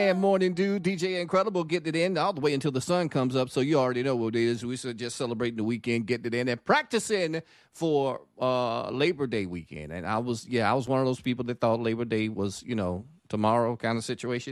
And morning, dude. DJ Incredible getting it in all the way until the sun comes up. So you already know what it is. We should just celebrating the weekend, getting it in, and practicing for Labor Day weekend. And I was one of those people that thought Labor Day was, tomorrow kind of situation.